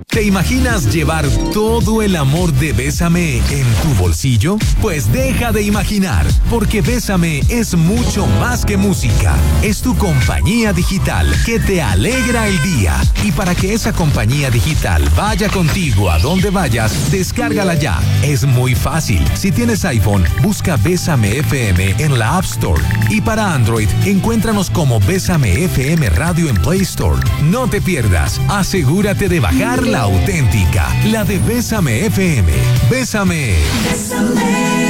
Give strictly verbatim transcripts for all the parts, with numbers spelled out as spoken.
¿Te imaginas llevar todo el amor de Bésame en tu bolsillo? Pues deja de imaginar, porque Bésame es mucho más que música. Es tu compañía digital que te alegra el día. Y para que esa compañía digital vaya contigo a donde vayas, descárgala ya. Es muy fácil. Si tienes iPhone, busca Bésame F M en la App Store. Y para Android, encuéntranos como Bésame F M Radio en Play Store. No te pierdas. Asegúrate de bajar la auténtica, la de Bésame F M. Bésame. Bésame.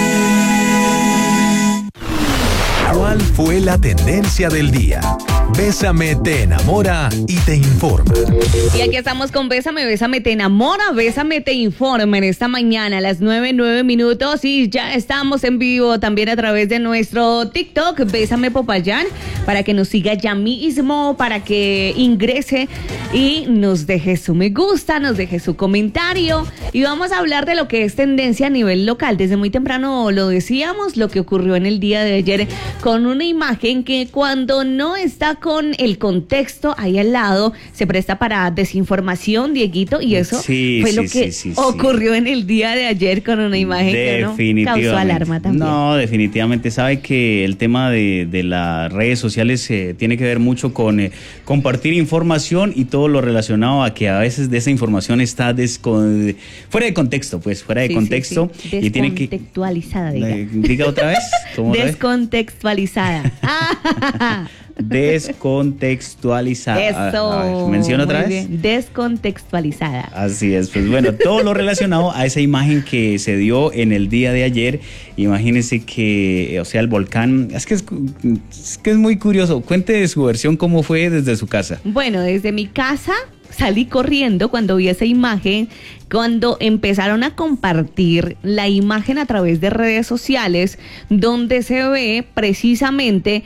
¿Cuál fue la tendencia del día? Bésame te enamora y te informa. Y aquí estamos con Bésame, Bésame te enamora, Bésame te informa en esta mañana a las nueve, nueve minutos y ya estamos en vivo también a través de nuestro TikTok, Bésame Popayán, para que nos siga ya mismo, para que ingrese y nos deje su me gusta, nos deje su comentario y vamos a hablar de lo que es tendencia a nivel local. Desde muy temprano lo decíamos, lo que ocurrió en el día de ayer con una imagen que cuando no está con el contexto ahí al lado se presta para desinformación, Dieguito, y eso sí, fue sí, lo que sí, sí, ocurrió sí. en el día de ayer con una imagen que no causó alarma también. No, definitivamente. Sabe que el tema de, de las redes sociales eh, tiene que ver mucho con eh, compartir información y todo lo relacionado a que a veces de esa información está descon... fuera de contexto, pues fuera de sí, contexto. Sí, sí. Y tiene que... Descontextualizada, diga. Diga otra vez. ¿Cómo Descontextualizada. Descontextualizada. Eso. ¿Menciona otra vez? Bien. Descontextualizada. Así es, pues bueno, todo lo relacionado a esa imagen que se dio en el día de ayer. Imagínense que, o sea, el volcán, es que es, es que es muy curioso. Cuente de su versión cómo fue desde su casa. Bueno, desde mi casa salí corriendo cuando vi esa imagen, cuando empezaron a compartir la imagen a través de redes sociales, donde se ve precisamente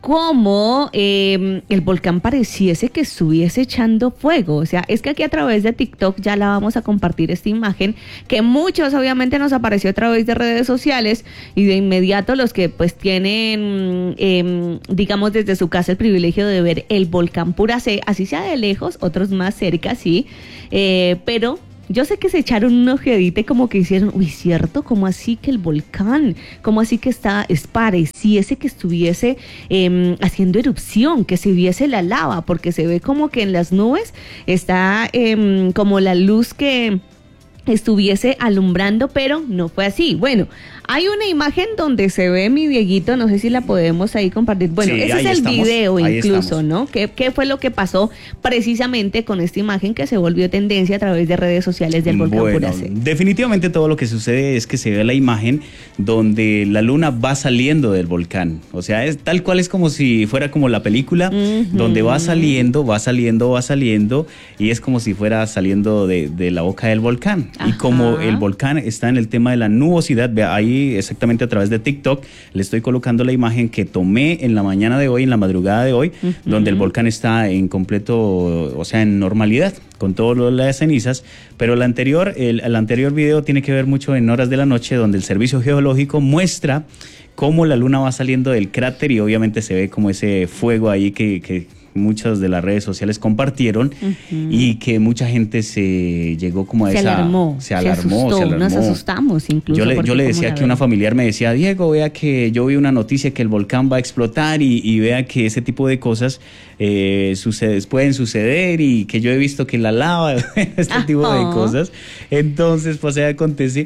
cómo eh, el volcán pareciese que estuviese echando fuego. O sea, es que aquí a través de TikTok ya la vamos a compartir esta imagen, que muchos obviamente nos apareció a través de redes sociales y de inmediato los que pues tienen, eh, digamos desde su casa el privilegio de ver el volcán Puracé, así sea de lejos, otros más cerca, sí, eh, pero... yo sé que se echaron un ojeadita y como que hicieron, uy, ¿cierto? ¿Cómo así que el volcán? ¿Cómo así que está, es pareciese que estuviese eh, haciendo erupción, que se viese la lava? Porque se ve como que en las nubes está eh, como la luz que estuviese alumbrando, pero no fue así. Bueno, hay una imagen donde se ve mi Dieguito, no sé si la podemos ahí compartir. Bueno, sí, ese es el estamos, video incluso, estamos. ¿no? ¿Qué, ¿Qué fue lo que pasó precisamente con esta imagen que se volvió tendencia a través de redes sociales del volcán bueno, Puracé? Definitivamente todo lo que sucede es que se ve la imagen donde la luna va saliendo del volcán. O sea, es tal cual, es como si fuera como la película, uh-huh. donde va saliendo, va saliendo, va saliendo, y es como si fuera saliendo de, de la boca del volcán. Ajá. Y como el volcán está en el tema de la nubosidad, vea ahí exactamente a través de TikTok, le estoy colocando la imagen que tomé en la mañana de hoy, en la madrugada de hoy, uh-huh. donde el volcán está en completo, o sea, en normalidad, con todas las cenizas, pero el anterior, el, el anterior video tiene que ver mucho en horas de la noche, donde el Servicio Geológico muestra cómo la luna va saliendo del cráter y obviamente se ve como ese fuego ahí que... que muchas de las redes sociales compartieron uh-huh. y que mucha gente se llegó como a se esa... Alarmó, se alarmó. Se asustó, se alarmó. Nos asustamos incluso. Yo le, yo le decía que una familiar me decía, Diego, vea que yo vi una noticia que el volcán va a explotar y, y vea que ese tipo de cosas eh, sucede, pueden suceder y que yo he visto que la lava, este uh-huh. tipo de cosas. Entonces, pues se acontece...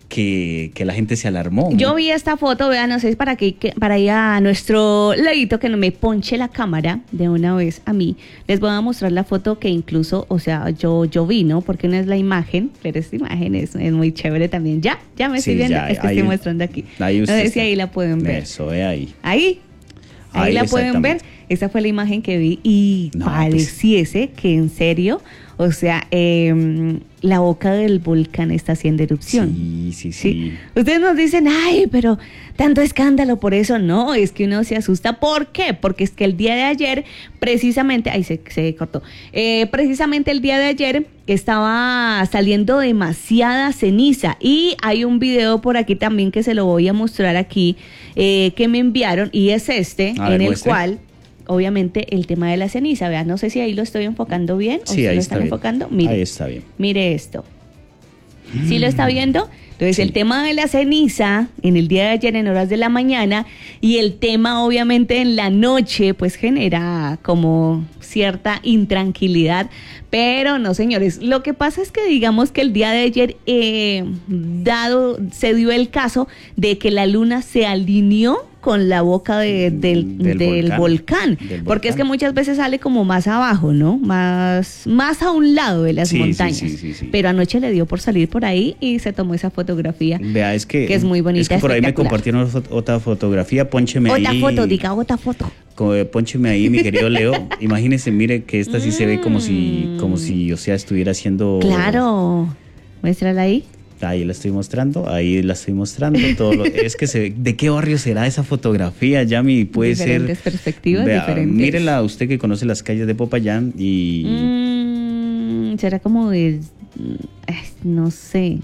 Que, que la gente se alarmó. Yo vi esta foto, vean, no sé, para que, que para ir a nuestro ladito que no me ponche la cámara de una vez a mí. Les voy a mostrar la foto que incluso, o sea, yo, yo vi, ¿no? Porque no es la imagen, pero esta imagen es, es muy chévere también. Ya, ya me sí, estoy viendo, ya, es que ahí, estoy mostrando aquí. Ahí no sé está. si ahí la pueden ver. Eso, ve ahí. Ahí. Ahí, ahí la pueden ver. Esa fue la imagen que vi y no, pareciese pues... que en serio, o sea, eh, la boca del volcán está haciendo erupción. Sí, sí, sí, sí. Ustedes nos dicen, ay, pero tanto escándalo por eso. No, es que uno se asusta. ¿Por qué? Porque es que el día de ayer, precisamente, ay, se, se cortó. Eh, precisamente el día de ayer estaba saliendo demasiada ceniza y hay un video por aquí también que se lo voy a mostrar aquí, eh, que me enviaron y es este, a en ver, el muestre. cual... obviamente el tema de la ceniza. Vean, no sé si ahí lo estoy enfocando bien. Sí, o ahí lo está están bien. enfocando. Mire, Ahí está bien. Mire esto. ¿Sí lo está viendo? Entonces, Sí. el tema de la ceniza en el día de ayer en horas de la mañana y el tema obviamente en la noche, pues genera como cierta intranquilidad. Pero no, señores, lo que pasa es que digamos que el día de ayer, eh, dado, se dio el caso de que la luna se alineó con la boca de- del, Del del volcán. volcán, Del porque es que volcán. muchas veces sale como más abajo, ¿no? Más, más a un lado de las Sí, sí, montañas. sí, sí, sí. Pero anoche le dio por salir por ahí y se tomó esa fotografía. Vea, es que, Que es muy bonita, Es que por ahí me espectacular. compartieron ot- otra fotografía, póncheme Otra ahí. foto, diga otra foto. co- Póncheme ahí, mi querido Leo. Imagínese, mire que esta sí se ve como si, como si, o sea, estuviera haciendo. Claro. Muéstrala ahí. Ahí la estoy mostrando, ahí la estoy mostrando. Todo lo- es que se ve, ¿de qué barrio será esa fotografía, Yami? Puede Diferentes ser. perspectivas, Vea, diferentes. mírela usted que conoce las calles de Popayán y. Mm, será como de. eh, No sé.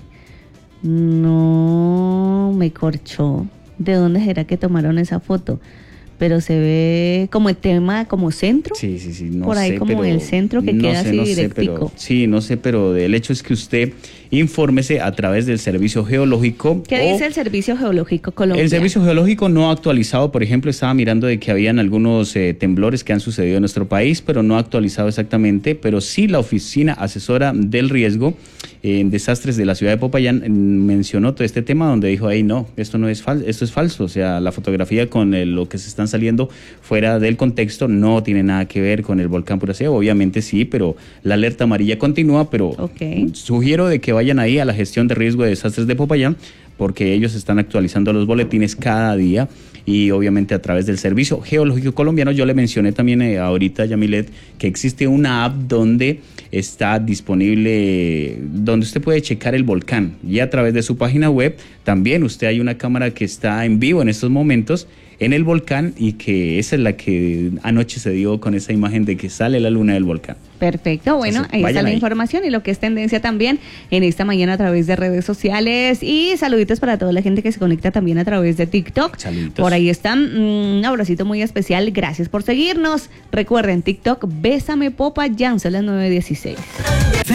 No me corchó. ¿De dónde será que tomaron esa foto? Pero se ve como el tema, como centro. Sí, sí, sí, no Por ahí sé, como pero- el centro que no queda sé, así no sé, directico. pero- sí, no sé, pero el hecho es que usted infórmese a través del Servicio Geológico. ¿Qué o dice el Servicio Geológico Colombiano? El Servicio Geológico no ha actualizado, por ejemplo, estaba mirando de que habían algunos eh, temblores que han sucedido en nuestro país, pero no ha actualizado exactamente, pero sí la Oficina Asesora del Riesgo eh, en Desastres de la ciudad de Popayán mm, mencionó todo este tema donde dijo, ahí no, esto no es falso, esto es falso, o sea, la fotografía con el- lo que se están saliendo fuera del contexto no tiene nada que ver con el volcán Puraceo, obviamente sí, pero la alerta amarilla continúa, pero Ok. sugiero de que vayan ahí a la gestión de riesgo de desastres de Popayán, porque ellos están actualizando los boletines cada día y obviamente a través del Servicio Geológico Colombiano. Yo le mencioné también eh, ahorita, Yamilet, que existe una app donde está disponible, donde usted puede checar el volcán y a través de su página web también usted hay una cámara que está en vivo en estos momentos en el volcán y que esa es la que anoche se dio con esa imagen de que sale la luna del volcán. Perfecto, bueno, Entonces, ahí está vayan la ahí. información y lo que es tendencia también en esta mañana a través de redes sociales y saluditos para toda la gente que se conecta también a través de TikTok. Saluditos. Por ahí están, mm, un abracito muy especial, gracias por seguirnos. Recuerden, TikTok, Bésame Popayán, son las nueve dieciséis.